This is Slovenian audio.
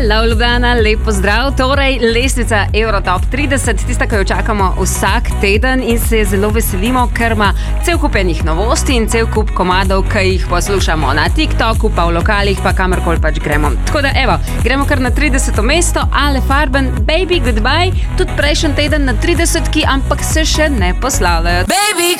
Hello, Ljubljana, lep pozdrav. Torej, lestvica Eurotop 30, tista, ki jo čakamo vsak teden in se zelo veselimo, ker ima cel kup enih novosti in cel kup komadov, ki jih poslušamo na TikToku, pa v lokalih, pa kamorkoli pač gremo. Tako da, evo, gremo kar na 30. mesto, Ale Farben, Baby Goodbye, tudi prejšnji teden na 30, ampak se še ne poslavljajo. Baby